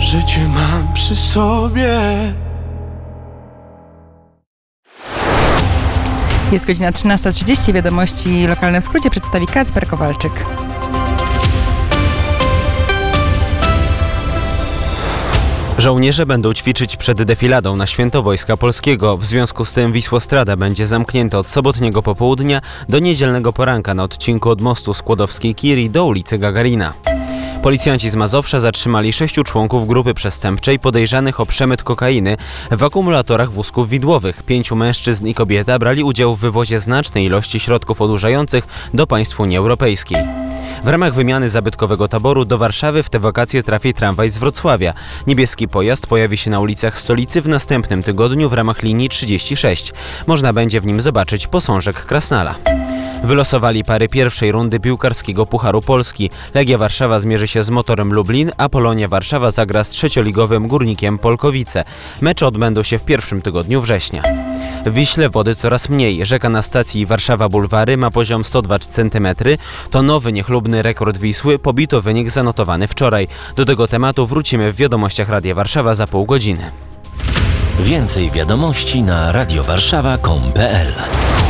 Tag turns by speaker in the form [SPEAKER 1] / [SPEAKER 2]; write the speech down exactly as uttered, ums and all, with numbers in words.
[SPEAKER 1] że cię mam przy sobie.
[SPEAKER 2] Jest godzina trzynasta trzydzieści. Wiadomości lokalne w skrócie przedstawi Kacper Kowalczyk.
[SPEAKER 3] Żołnierze będą ćwiczyć przed defiladą na Święto Wojska Polskiego. W związku z tym Wisłostrada będzie zamknięta od sobotniego popołudnia do niedzielnego poranka na odcinku od mostu Skłodowskiej-Curie do ulicy Gagarina. Policjanci z Mazowsza zatrzymali sześciu członków grupy przestępczej podejrzanych o przemyt kokainy w akumulatorach wózków widłowych. Pięciu mężczyzn i kobieta brali udział w wywozie znacznej ilości środków odurzających do państw Unii Europejskiej. W ramach wymiany zabytkowego taboru do Warszawy w te wakacje trafi tramwaj z Wrocławia. Niebieski pojazd pojawi się na ulicach stolicy w następnym tygodniu w ramach linii trzydzieści sześć. Można będzie w nim zobaczyć posążek Krasnala. Wylosowali pary pierwszej rundy piłkarskiego Pucharu Polski. Legia Warszawa zmierzy się z Motorem Lublin, a Polonia Warszawa zagra z trzecioligowym Górnikiem Polkowice. Mecze odbędą się w pierwszym tygodniu września. W Wiśle wody coraz mniej. Rzeka na stacji Warszawa Bulwary ma poziom sto dwa centymetry. To nowy niechlubny rekord Wisły, pobito wynik zanotowany wczoraj. Do tego tematu wrócimy w wiadomościach Radia Warszawa za pół godziny.
[SPEAKER 4] Więcej wiadomości na radiowarszawa kropka com kropka pe el.